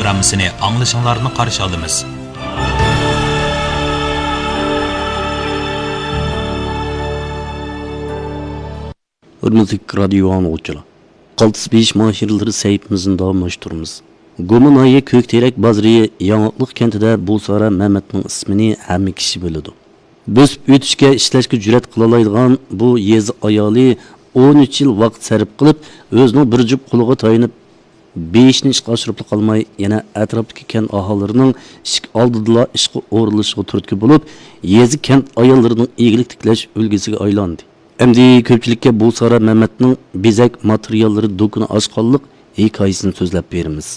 programmasını anglashinglarni qarshi olamiz. Hürmetli radyo anlıqçılar. Qaltis 5 mahirleri sahipimizin davamlaştırımız. Gomun ayı Kökterek Bazrı Yanıqlıq kentide Bulsara Mehmet'nin ismini həmi kişi bölüdü. Bösüp ötüşke işleşke cüret kılalaydıgan bu yezi ayalı 13 yıl vaqt sərif qılıp, özünün bir cüp quluğa tayınıp, 5'ni işqe aşırıplı qalmay, yana ətrafdaki kent ahalarının işq aldıdıla işqe oğrılışıqı türtkü bulup, yezi kent ayallarının iyilik tikleş ülgesiga aylandı. Əmdi köpçülükке Bulsara Mehmet'nin bezek materyalları dokunu aşqallık hikayesini sözləp verimiz.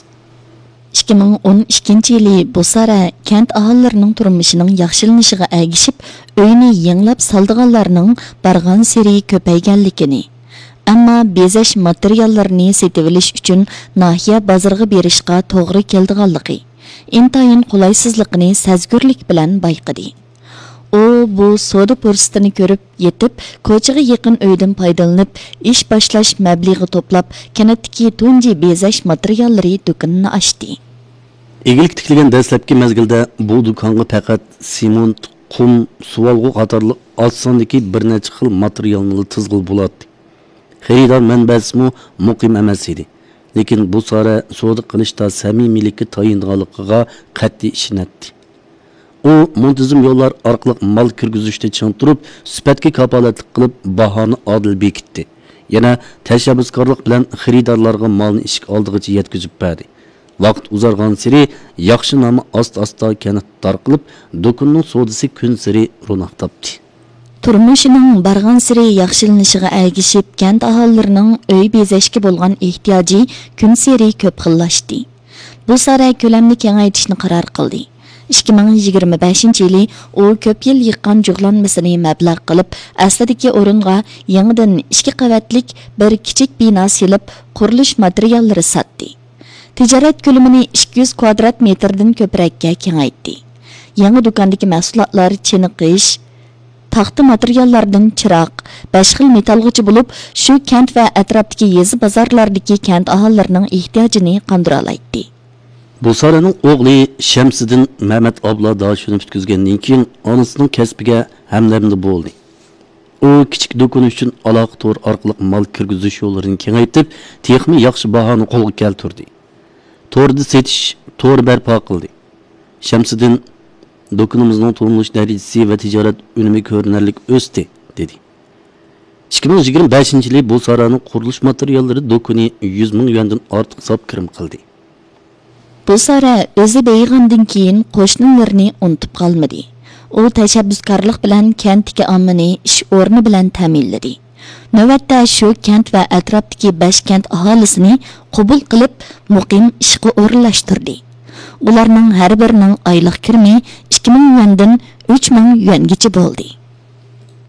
2012 yılı Bulsara kent ahallarının turmuşunun yaxşılınışıga əgişip, öyünü yeniləp saldıqanlarının barğan seri köpəygenlikini. Amma bezeş materyallarını setiviliş üçün nahiye bazarga berişqa toğrı keldiğanlıqı, intayın qolaysızlıqını səzgürlük bilen bayqıdı. O bu soda fursatını görüp yetip, koçaga yakın öyden paydalanıp, iş başlaş məbləği toplap, kenetdeki tunji bezeş materyalları dükkanını açtı. Egilik tikilgen dəsləpki mezgilde bu dükkanı faqat simont, qum, suvalgı qatarlı alt sondaki bir neçə xil materialını tızgıl buladı. Xeridar mənbəsimi muqim emas idi. Lekin bu sara soda qilishda samimilikka tayindiganligiga qat'iy ishonadi. O muntazam yollar orqali mal kirgizishda ching turib, sifatga kapolatlik qilib, bahoni adil bekitdi. Yana tashabbuskorlik bilan xaridorlarga malni ishq oldigacha yetkazib berdi. Vaqt uzargan siri yaxshi nomi asta kanat tarqilib, do'konning sodasi kun siri ro'naq topdi. Turmuşunun barğan siri yaxşılanışıga əgişip, kent ahallarının öy bezeshga bo'lgan ehtiyacı kun siri köp xillaşdı. Bu saray kölemni kengaytishni qaror qildi. 2025 yılı o köp yıl yıqqan jug'lanmasini mablag' qilib, aslidagi o'ringa yangidan 2 qavatlik bir kichik bino silib, qurilish materiallari satdi. Ticaret ko'lamini 200 kvadrat metrdan ko'prakka kengaytdi. Yangi do'kondagi mahsulotlar chiniqish, taxta materiallardan chiroq, 5 xil metalg'ichi bo'lib, shu kent va atrofdagi yezi bozorlardagi kent aholilarining ehtiyojini qondira oladi. Bulsara'nın oğlu Şemsidin Mehmet abla daha şunu bitkizgenden keyin anasının kasbiga hamlemde bo'ldi. O kichik do'kon uchun aloqa tor orqali mal kirgizish yo'llarini kengaytib, texmi yaxshi bahoni qo'lga keltirdi. Torda setish tor barpo qildi. Şemsidin do'konimizning turmush darajasi va tijorat unumi ko'rinarli o'sdi, dedi. 2025 yili Bulsara'nın qurilish materiallari do'koni 100 ming yuandan ortiq hisob kirim qildi. Bulsara o'zi beyg'andan keyin qo'shnilarini unutib qolmadi. U tashabbuskorlik bilan kentdagi ommani ish o'rni bilan ta'minladi. Navbatda shu kent va atrofdagi 5 kent aholisini qabul qilib, muqim ishga o'rinlashtirdi. Ularning har birining oylik kirimi 2000 yuandan 3000 yuangacha bo'ldi.